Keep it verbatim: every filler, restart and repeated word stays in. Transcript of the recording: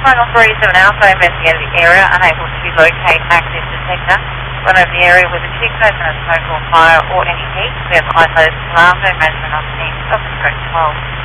Triangle three seven Alpha investigated the area, unable to locate active detector. Run over the area with a check open of smoke or fire or any heat. We have isolated alarm, no management on scene, stop and stroke twelve.